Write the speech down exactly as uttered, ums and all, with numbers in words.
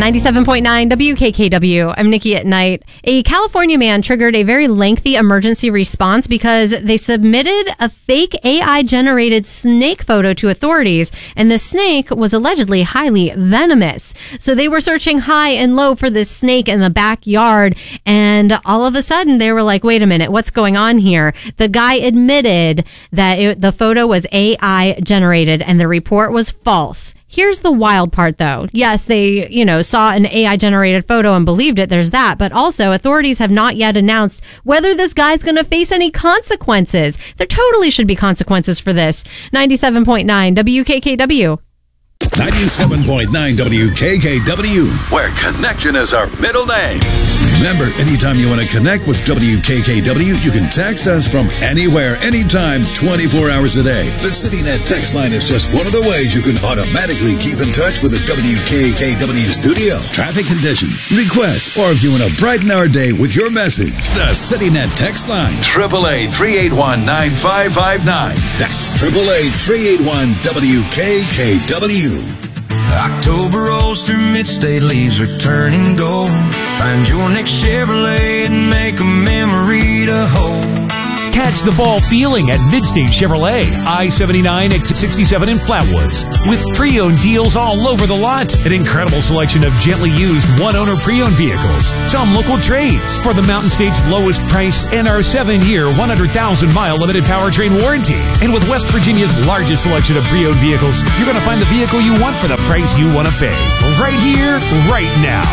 ninety-seven point nine W K K W. I'm Nikki at Night. A California man triggered a very lengthy emergency response because they submitted a fake A I-generated snake photo to authorities, and the snake was allegedly highly venomous. So they were searching high and low for this snake in the backyard, and all of a sudden they were like, wait a minute, what's going on here? The guy admitted that it, the photo was A I-generated and the report was false. Here's the wild part, though. Yes, they, you know, saw an A I-generated photo and believed it. There's that. But also, authorities have not yet announced whether this guy's going to face any consequences. There totally should be consequences for this. ninety-seven point nine W K K W. ninety-seven point nine W K K W, where connection is our middle name. Remember, anytime you want to connect with W K K W, you can text us from anywhere, anytime, twenty-four hours a day. The CityNet text line is just one of the ways you can automatically keep in touch with the W K K W studio. Traffic conditions, requests, or if you want to brighten our day with your message, the CityNet text line, eight eight eight, three eight one, nine five five nine. That's eight eight eight, three eight one, W K K W. October rolls through mid-state, leaves are turning gold. Find your next Chevrolet and make a memory to hold. Catch the fall feeling at Midstate Chevrolet, I seventy-nine, Exit sixty-seven in Flatwoods. With pre-owned deals all over the lot. An incredible selection of gently used one-owner pre-owned vehicles. Some local trades for the Mountain State's lowest price and our seven-year, one hundred thousand mile limited powertrain warranty. And with West Virginia's largest selection of pre-owned vehicles, you're going to find the vehicle you want for the price you want to pay. Right here, right now.